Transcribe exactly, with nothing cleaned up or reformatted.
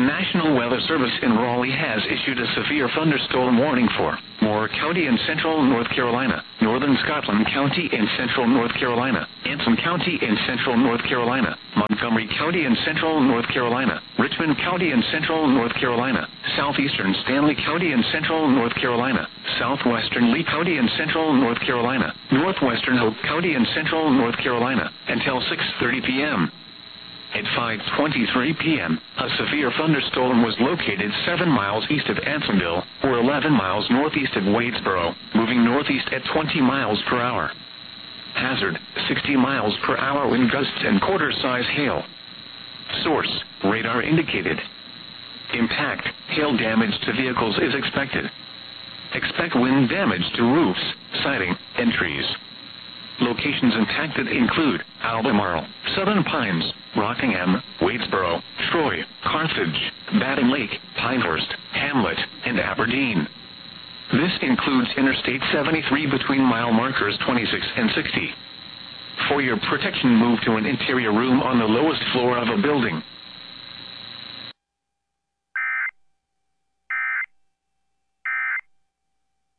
National Weather Service in Raleigh has issued a severe thunderstorm warning for Moore County in central North Carolina, Northern Scotland County in central North Carolina, Anson County in central North Carolina, Montgomery County in central North Carolina, Richmond County in central North Carolina, southeastern Stanley County in central North Carolina, southwestern Lee County in central North Carolina, northwestern Hope County in central North Carolina, until six thirty p m At five twenty-three p m, a severe thunderstorm was located seven miles east of Ansonville, or eleven miles northeast of Wadesboro, moving northeast at twenty miles per hour. Hazard, sixty miles per hour wind gusts and quarter-size hail. Source, radar indicated. Impact, hail damage to vehicles is expected. Expect wind damage to roofs, siding, and trees. Locations impacted include Albemarle, Southern Pines, Rockingham, Wadesboro, Troy, Carthage, Batting Lake, Pinehurst, Hamlet, and Aberdeen. This includes Interstate seventy-three between mile markers twenty-six and sixty. For your protection, move to an interior room on the lowest floor of a building.